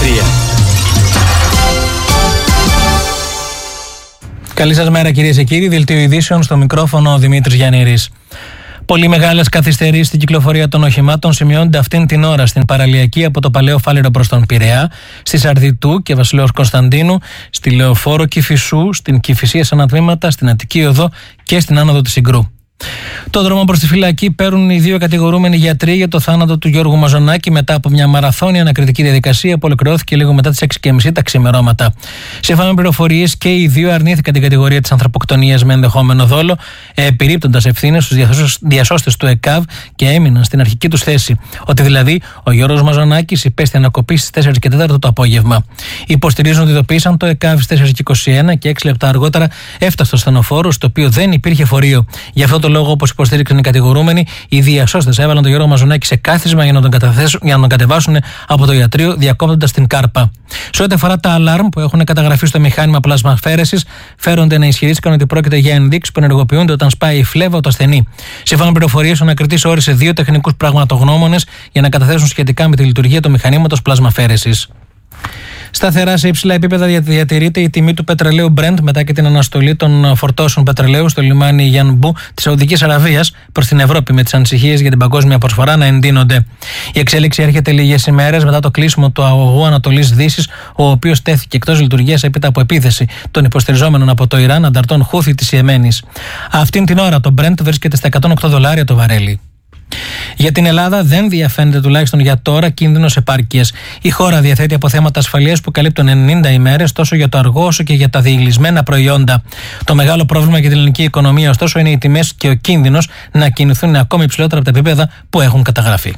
Καλή σας μέρα κυρίες και κύριοι, δελτίο ειδήσεων, στο μικρόφωνο ο Δημήτρης Γιαννήρης. Πολύ μεγάλες καθυστερήσεις στην κυκλοφορία των οχημάτων σημειώνονται αυτήν την ώρα στην παραλιακή από το Παλαιό Φάληρο προς τον Πειραιά, στη Σαρδιτού και Βασιλέως Κωνσταντίνου, στη Λεωφόρο Κηφισού, στην Κηφισία σε ανατμήματα, στην Αττική Οδό και στην άνοδο της Συγκρού. Το δρόμο προς τη φυλακή παίρνουν οι δύο κατηγορούμενοι γιατροί για το θάνατο του Γιώργου Μαζονάκη μετά από μια μαραθώνια ανακριτική διαδικασία που ολοκληρώθηκε λίγο μετά τις 6:30 τα ξημερώματα. Σύμφωνα με πληροφορίες, και οι δύο αρνήθηκαν την κατηγορία της ανθρωποκτονίας με ενδεχόμενο δόλο, επιρρύπτοντας ευθύνες στους διασώστες του ΕΚΑΒ και έμειναν στην αρχική τους θέση. Ότι δηλαδή ο Γιώργος Μαζονάκης υπέστη ανακοπή στις 4:04 το απόγευμα. Υποστηρίζουν ότι ειδοποίησαν το ΕΚΑΒ στις 4:21 και 6 λεπτά αργότερα έφτασε στο στενοφόρο, στο οποίο δεν υπήρχε φορείο. Γι' αυτό το λόγο, όπως υποστήριξαν οι κατηγορούμενοι, οι διασώστες έβαλαν τον Γιώργο Μαζονάκη σε κάθισμα για να τον κατεβάσουν από το ιατρείο, διακόπτοντας την κάρπα. Σε ό,τι αφορά τα αλάρμ που έχουν καταγραφεί στο μηχάνημα πλασμαφέρεσης, φέρονται να ισχυρίστηκαν ότι πρόκειται για ενδείξεις που ενεργοποιούνται όταν σπάει η φλέβα του ασθενή. Σύμφωνα με πληροφορίες, ο ανακριτής όρισε δύο τεχνικούς πραγματογνώμονες για να καταθέσουν σχετικά με τη λειτουργία του μηχανήματος πλασμαφέρεσης. Σταθερά σε υψηλά επίπεδα διατηρείται η τιμή του πετρελαίου Brent μετά και την αναστολή των φορτώσεων πετρελαίου στο λιμάνι Γιανμπού της Σαουδικής Αραβίας προς την Ευρώπη, με τις ανησυχίες για την παγκόσμια προσφορά να εντείνονται. Η εξέλιξη έρχεται λίγες ημέρες μετά το κλείσιμο του αγωγού Ανατολής-Δύσης, ο οποίος τέθηκε εκτός λειτουργίας έπειτα από επίθεση των υποστηριζόμενων από το Ιράν ανταρτών Χούθι της Ιεμένης. Αυτήν την ώρα το Brent βρίσκεται στα $108 το βαρέλι. Για την Ελλάδα δεν διαφαίνεται, τουλάχιστον για τώρα, κίνδυνος επάρκειας. Η χώρα διαθέτει αποθέματα ασφαλείας που καλύπτουν 90 ημέρες τόσο για το αργό όσο και για τα διηγλισμένα προϊόντα. Το μεγάλο πρόβλημα για την ελληνική οικονομία, ωστόσο, είναι οι τιμές και ο κίνδυνος να κινηθούν ακόμη υψηλότερα από τα επίπεδα που έχουν καταγραφεί.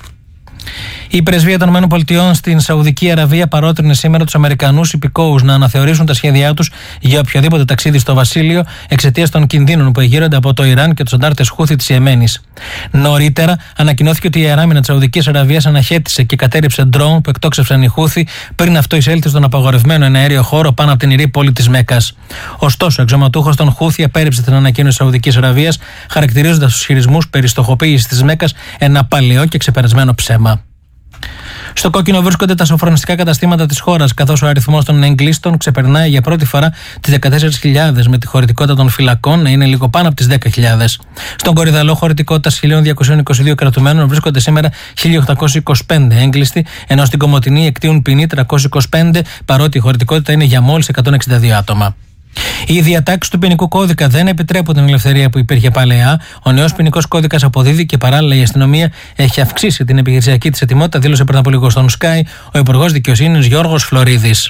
Η πρεσβεία των ΗΠΑ στην Σαουδική Αραβία παρότρινε σήμερα τους Αμερικανούς υπηκόους να αναθεωρήσουν τα σχέδιά τους για οποιοδήποτε ταξίδι στο βασίλειο εξαιτίας των κινδύνων που εγείρονται από το Ιράν και τους αντάρτες Χούθι της Ιεμένης. Νωρίτερα ανακοινώθηκε ότι η αεράμινα της Σαουδικής Αραβίας αναχέτησε και κατέρριψε ντρόουν που εκτόξευσαν οι Χούθι πριν αυτό εισέλθει στον απαγορευμένο εναέριο χώρο πάνω από την ιερή πόλη της Μέκκας. Ωστόσο, ο αξιωματούχος των Χούθι απέρριψε την ανακοίνωση της Σαουδικής Αραβίας, χαρακτηρίζοντας τους χειρισμούς περί στοχοποίησης της Μέκκας ένα παλαιό και ξεπερασμένο ψέμα. Στο κόκκινο βρίσκονται τα σοφρονιστικά καταστήματα της χώρας, καθώς ο αριθμός των εγκλήστων ξεπερνάει για πρώτη φορά τις 14.000, με τη χωρητικότητα των φυλακών να είναι λίγο πάνω από τις 10.000. Στον Κορυδαλό, χωρητικότητα 1.222 κρατουμένων, βρίσκονται σήμερα 1.825 έγκλειστοι, ενώ στην Κομοτηνή εκτείουν ποινή 325, παρότι η χωρητικότητα είναι για μόλις 162 άτομα. Οι διατάξεις του ποινικού κώδικα δεν επιτρέπουν την ελευθερία που υπήρχε παλαιά. Ο νέος ποινικός κώδικας αποδίδει και παράλληλα η αστυνομία έχει αυξήσει την επιχειρησιακή της ετοιμότητα, δήλωσε πριν από λίγο στον Sky ο Υπουργός Δικαιοσύνης Γιώργος Φλωρίδης.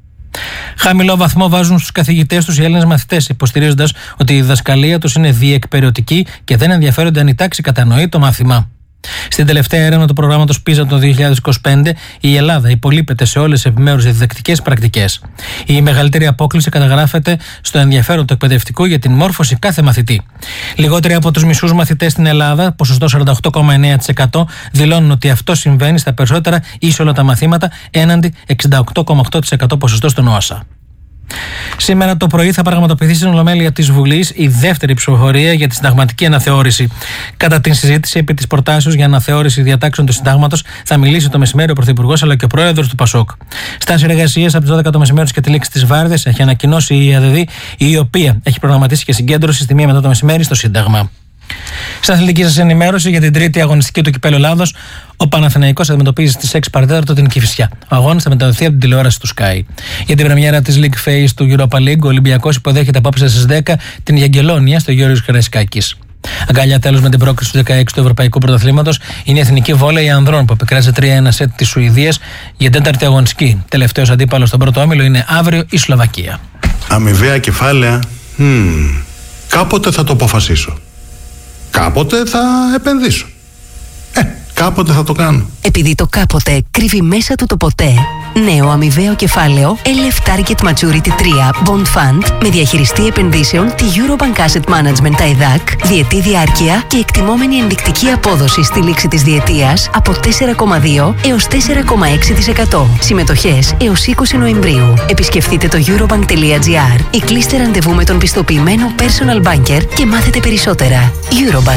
Χαμηλό βαθμό βάζουν στους καθηγητές τους οι Έλληνες μαθητές, υποστηρίζοντας ότι η διδασκαλία τους είναι διεκπεριωτική και δεν ενδιαφέρονται αν η τάξη κατανοεί το μάθημα. Στην τελευταία έρευνα του προγράμματος PISA το 2025, η Ελλάδα υπολείπεται σε όλες τις επιμέρους διδακτικές πρακτικές. Η μεγαλύτερη απόκλιση καταγράφεται στο ενδιαφέρον του εκπαιδευτικού για την μόρφωση κάθε μαθητή. Λιγότεροι από τους μισούς μαθητές στην Ελλάδα, ποσοστό 48,9%, δηλώνουν ότι αυτό συμβαίνει στα περισσότερα ή σε όλα τα μαθήματα, έναντι 68,8% ποσοστό στον ΟΑΣΑ. Σήμερα το πρωί θα πραγματοποιηθεί στην Ολομέλεια της Βουλής η δεύτερη ψηφοφορία για τη συνταγματική αναθεώρηση. Κατά την συζήτηση επί της προτάσεως για αναθεώρηση διατάξεων του συντάγματος θα μιλήσει το μεσημέρι ο Πρωθυπουργός αλλά και ο Πρόεδρος του ΠΑΣΟΚ. Στάση εργασίας από τις 12 το μεσημέρι και τη λήξη της Βάρδης έχει ανακοινώσει η ΑΔΔ, η οποία έχει προγραμματίσει και συγκέντρωση στη 1 μετά το μεσημέρι στο Σύνταγμα. Στην αθλητική σας ενημέρωση για την τρίτη αγωνιστική του Κυπέλλου Ελλάδος, ο Παναθηναϊκός αντιμετωπίζει στις 6 παρατέταρτο την Κηφισιά. Ο αγώνας θα μεταδοθεί από την τηλεόραση του Sky. Για την πρεμιέρα της League Phase του Europa League, ο Ολυμπιακός υποδέχεται απόψε στις 10 την Γιαγγελόνια στο Γιώργος Καραϊσκάκης. Αγκαλιά τέλος με την πρόκριση του 16 του Ευρωπαϊκού Πρωταθλήματος είναι η εθνική βόλεϊ ανδρών που επικράτησε 3-1 σετ της Σουηδίας για τέταρτη αγωνιστική. Τελευταίος αντίπαλος στον πρώτο όμιλο είναι αύριο η Σλοβακία. Αμοιβαία κεφάλαια. Κάποτε θα το αποφασίσω. Κάποτε θα επενδύσω. Κάποτε θα το κάνω. Επειδή το κάποτε κρύβει μέσα του το ποτέ. Νέο αμοιβαίο κεφάλαιο LF Target Maturity 3 Bond Fund με διαχειριστή επενδύσεων τη Eurobank Asset Management ΤΑΙΔΑΚ, διετή διάρκεια και εκτιμόμενη ενδεικτική απόδοση στη λήξη της διετίας από 4,2 έως 4,6%. Συμμετοχές έως 20 Νοεμβρίου. Επισκεφτείτε το eurobank.gr ή κλείστε ραντεβού με τον πιστοποιημένο personal banker και μάθετε περισσότερα. Eurobank.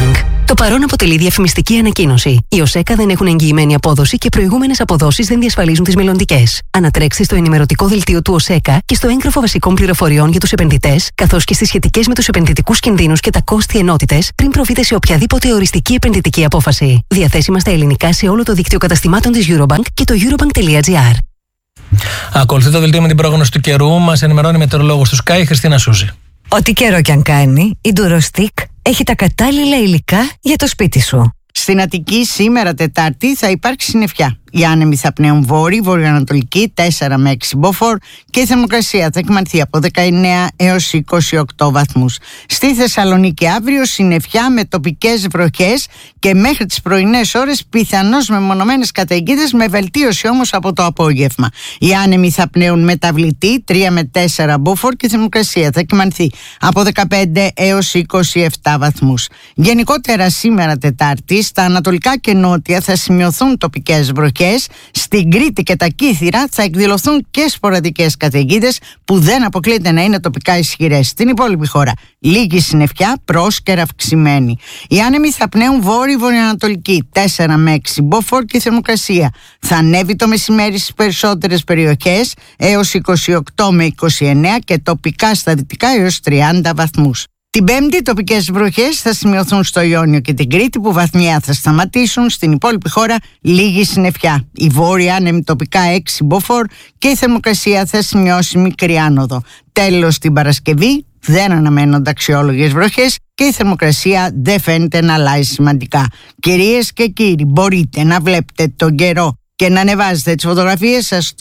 Το παρόν αποτελεί διαφημιστική ανακοίνωση. Οι ΟΣΕΚΑ δεν έχουν εγγυημένη απόδοση και προηγούμενες αποδόσεις δεν διασφαλίζουν τις μελλοντικές. Ανατρέξτε στο ενημερωτικό δελτίο του ΟΣΕΚΑ και στο έγγραφο βασικών πληροφοριών για τους επενδυτές, καθώς και στις σχετικές με τους επενδυτικούς κινδύνους και τα κόστη ενότητες, πριν προβείτε σε οποιαδήποτε οριστική επενδυτική απόφαση. Διαθέσιμα στα ελληνικά σε όλο το δίκτυο καταστημάτων της Eurobank και το eurobank.gr. Ακολουθεί το δελτίο με την πρόγνωση του καιρού. Μας ενημερώνει η μετεωρολόγος του Sky, Χριστίνα Σούζη. Ό,τι καιρό κι αν κάνει, η Durostick έχει τα κατάλληλα υλικά για το σπίτι σου. Στην Αττική σήμερα Τετάρτη θα υπάρξει συννεφιά. Οι άνεμοι θα πνέουν βόρειοι, βορειοανατολική 4 με 6 μποφόρ και η θερμοκρασία θα εκμανθεί από 19 έως 28 βαθμούς. Στη Θεσσαλονίκη αύριο συννεφιά με τοπικές βροχές και μέχρι τις πρωινές ώρες πιθανώς μεμονωμένες καταιγίδες, με βελτίωση όμως από το απόγευμα. Οι άνεμοι θα πνέουν μεταβλητή 3 με 4 μποφόρ και η θερμοκρασία θα εκμανθεί από 15 έως 27 βαθμούς. Γενικότερα σήμερα Τετάρτη στα ανατολικά και νότια θα σημειωθούν τοπικές βροχές. Στην Κρήτη και τα Κύθυρα θα εκδηλωθούν και σποραδικές καταιγίδες που δεν αποκλείεται να είναι τοπικά ισχυρές. Στην υπόλοιπη χώρα λίγη συννεφιά, πρόσκαιρα αυξημένη. Οι άνεμοι θα πνέουν βόρειο-βορειοανατολική 4 με 6 μποφόρ και η θερμοκρασία θα ανέβει το μεσημέρι στις περισσότερες περιοχές έως 28 με 29 και τοπικά στα δυτικά έως 30 βαθμούς. Την Πέμπτη τοπικές βροχές θα σημειωθούν στο Ιόνιο και την Κρήτη που βαθμιά θα σταματήσουν. Στην υπόλοιπη χώρα λίγη συννεφιά. Η βόρεια άνεμη τοπικά 6 μποφόρ και η θερμοκρασία θα σημειώσει μικρή άνοδο. Τέλος την Παρασκευή δεν αναμένονται αξιόλογες βροχές και η θερμοκρασία δεν φαίνεται να αλλάζει σημαντικά. Κυρίες και κύριοι, μπορείτε να βλέπετε τον καιρό και να ανεβάζετε τις φωτογραφίες σας στο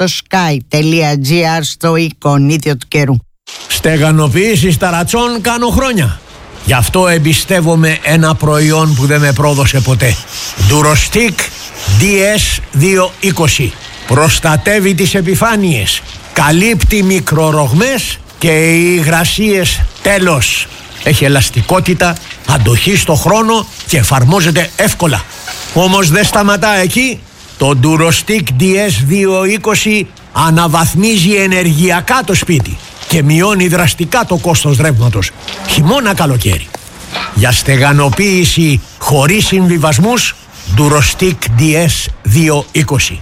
sky.gr στο εικονίδιο του καιρού. Στεγανοποίηση ταρατσών κάνω χρόνια. Γι' αυτό εμπιστεύομαι ένα προϊόν που δεν με πρόδωσε ποτέ. Durostick DS220. Προστατεύει τις επιφάνειες, καλύπτει μικρορογμές και οι υγρασίες τέλος. Έχει ελαστικότητα, αντοχή στο χρόνο και εφαρμόζεται εύκολα. Όμως δεν σταματά εκεί. Το Durostick DS220 αναβαθμίζει ενεργειακά το σπίτι και μειώνει δραστικά το κόστος ρεύματος, χειμώνα καλοκαίρι. Για στεγανοποίηση χωρίς συμβιβασμούς, Durostick DS220.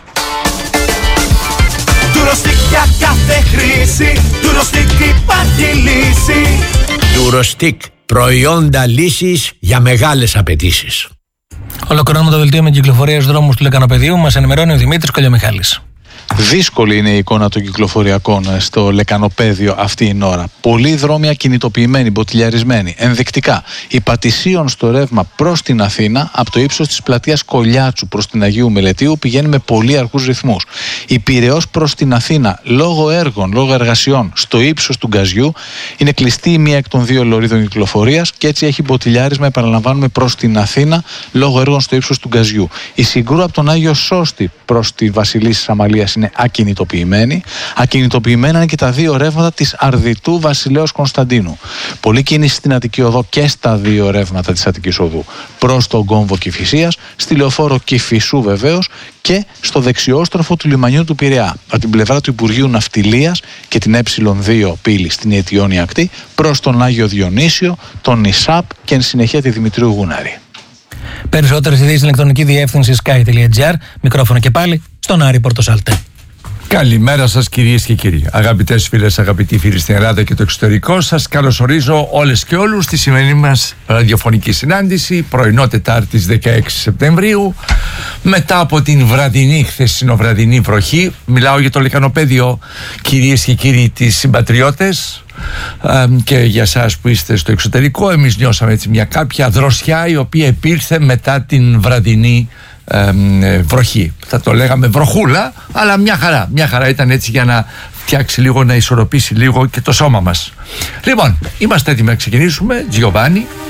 Durostick για κάθε χρήση, Durostick υπάρχει λύση. Durostick, προϊόντα λύσης για μεγάλες απαιτήσεις. Ολοκληρώνουμε το δελτίο με κυκλοφορία στους δρόμους του Λεκανοπεδίου. Μας ενημερώνει ο Δημήτρης Κολιομιχάλης. Δύσκολη είναι η εικόνα των κυκλοφοριακών στο Λεκανοπέδιο αυτή η ώρα. Πολλοί δρόμοι ακινητοποιημένοι, μποτιλιαρισμένοι. Ενδεικτικά, η Πατησίων στο ρεύμα προς την Αθήνα, από το ύψος της πλατείας Κολιάτσου προς την Αγίου Μελετίου, πηγαίνει με πολύ αργούς ρυθμούς. Η Πειραιώς προς την Αθήνα, λόγω έργων, λόγω εργασιών, στο ύψος του Γκαζιού, είναι κλειστή η μία εκ των δύο λωρίδων κυκλοφορίας και έτσι έχει μποτιλιάρισμα, επαναλαμβάνουμε, προς την Αθήνα, λόγω έργων στο ύψος του Γκαζιού. Η Συγκρού από τον Άγιο Σώστη προς τη Βασιλίσσης Αμαλίας είναι ακινητοποιημένη. Ακινητοποιημένα είναι και τα δύο ρεύματα της Αρδιτού Βασιλέως Κωνσταντίνου. Πολλή κίνηση στην Αττική Οδό και στα δύο ρεύματα της Αττικής Οδού. Προς τον κόμβο Κηφισίας, στη λεωφόρο Κηφισού βεβαίως και στο δεξιόστροφο του λιμανιού του Πειραιά. Από την πλευρά του Υπουργείου Ναυτιλίας και την Ε2 πύλη στην Αιτιόνια ακτή, προς τον Άγιο Διονύσιο, τον ΙΣΑΠ και εν συνεχεία τη Δημητρίου Γουνάρη. Περισσότερες ειδήσεις στην ηλεκτρονική διεύθυνση sky.gr. Μικρόφωνο και πάλι στον Άρη Πορτοσάλτε. Καλημέρα σας κυρίες και κύριοι. Αγαπητές φίλες, αγαπητοί φίλοι στην Ελλάδα και το εξωτερικό, σας καλωσορίζω όλες και όλους στη σημερινή μας ραδιοφωνική συνάντηση, πρωινό Τετάρτης 16 Σεπτεμβρίου, μετά από την βραδινή, χθεσινοβραδινή βροχή. Μιλάω για το Λεκανοπέδιο, κυρίες και κύριοι, τις συμπατριώτες, και για εσάς που είστε στο εξωτερικό. Εμείς νιώσαμε έτσι μια κάποια δροσιά η οποία υπήρθε μετά την βραδινή βροχή. Θα το λέγαμε βροχούλα, αλλά μια χαρά ήταν έτσι για να φτιάξει λίγο, να ισορροπήσει λίγο και το σώμα μας. Λοιπόν, είμαστε έτοιμοι να ξεκινήσουμε. Τζιοβάνι.